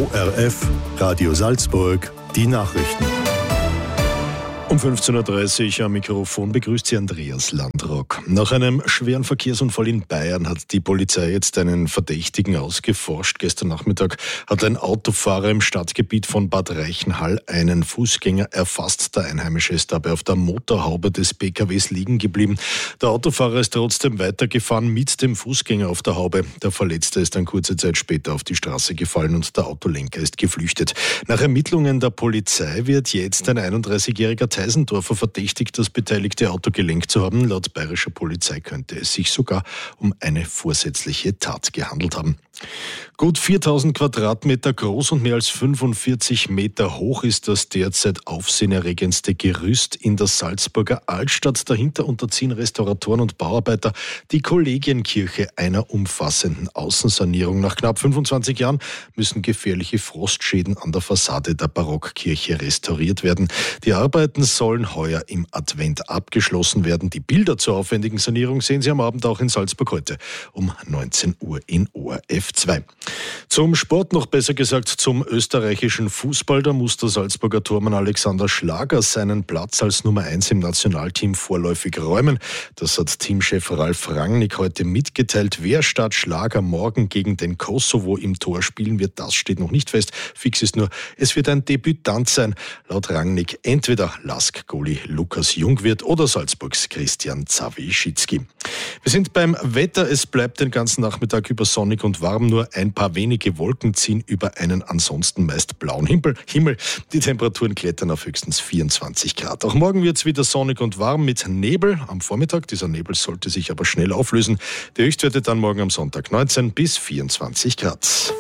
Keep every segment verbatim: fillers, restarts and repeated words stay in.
O R F, Radio Salzburg, die Nachrichten. Um fünfzehn Uhr dreißig am Mikrofon begrüßt Sie Andreas Landrock. Nach einem schweren Verkehrsunfall in Bayern hat die Polizei jetzt einen Verdächtigen ausgeforscht. Gestern Nachmittag hat ein Autofahrer im Stadtgebiet von Bad Reichenhall einen Fußgänger erfasst. Der Einheimische ist dabei auf der Motorhaube des P K Ws liegen geblieben. Der Autofahrer ist trotzdem weitergefahren mit dem Fußgänger auf der Haube. Der Verletzte ist dann kurze Zeit später auf die Straße gefallen und der Autolenker ist geflüchtet. Nach Ermittlungen der Polizei wird jetzt ein einunddreißigjähriger Teisendorfer verdächtigt, das beteiligte Auto gelenkt zu haben. Laut bayerischer Polizei könnte es sich sogar um eine vorsätzliche Tat gehandelt haben. Gut viertausend Quadratmeter groß und mehr als fünfundvierzig Meter hoch ist das derzeit aufsehenerregendste Gerüst in der Salzburger Altstadt. Dahinter unterziehen Restauratoren und Bauarbeiter die Kollegienkirche einer umfassenden Außensanierung. Nach knapp fünfundzwanzig Jahren müssen gefährliche Frostschäden an der Fassade der Barockkirche restauriert werden. Die Arbeiten sollen heuer im Advent abgeschlossen werden. Die Bilder zur aufwendigen Sanierung sehen Sie am Abend auch in Salzburg heute um neunzehn Uhr in O R F zwei. Zum Sport, noch besser gesagt zum österreichischen Fußball. Da muss der Salzburger Tormann Alexander Schlager seinen Platz als Nummer eins im Nationalteam vorläufig räumen. Das hat Teamchef Ralf Rangnick heute mitgeteilt. Wer statt Schlager morgen gegen den Kosovo im Tor spielen wird, das steht noch nicht fest. Fix ist nur, es wird ein Debütant sein. Laut Rangnick entweder Lask-Goalie Lukas Jungwirth oder Salzburgs Christian Zawischitzki. Wir sind beim Wetter. Es bleibt den ganzen Nachmittag über sonnig und warm. Nur ein paar wenige Wolken ziehen über einen ansonsten meist blauen Himmel. Himmel. Die Temperaturen klettern auf höchstens vierundzwanzig Grad. Auch morgen wird es wieder sonnig und warm mit Nebel am Vormittag. Dieser Nebel sollte sich aber schnell auflösen. Die Höchstwerte dann morgen am Sonntag neunzehn bis vierundzwanzig Grad.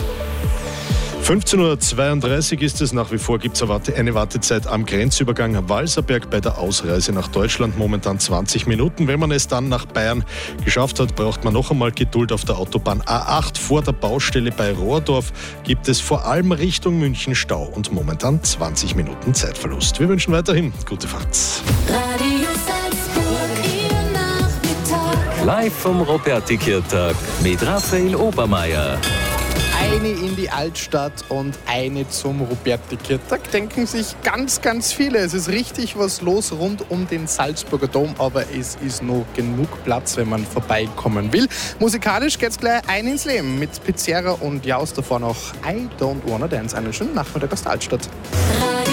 fünfzehn Uhr zweiunddreißig ist es. Nach wie vor gibt es eine Wartezeit am Grenzübergang Walserberg bei der Ausreise nach Deutschland. Momentan zwanzig Minuten. Wenn man es dann nach Bayern geschafft hat, braucht man noch einmal Geduld auf der Autobahn A acht. Vor der Baustelle bei Rohrdorf gibt es vor allem Richtung München Stau und momentan zwanzig Minuten Zeitverlust. Wir wünschen weiterhin gute Fahrt. Radio Salzburg, Ihr Nachmittag. Live vom Ruperti-Kirtag mit Raphael Obermeier. Eine in die Altstadt und eine zum Ruperti-Kirtag, denken sich ganz, ganz viele. Es ist richtig was los rund um den Salzburger Dom, aber es ist noch genug Platz, wenn man vorbeikommen will. Musikalisch geht's gleich ein ins Leben mit Pizzerra und Jaus, davor noch I Don't Wanna Dance. Einen schönen Nachmittag aus der Altstadt.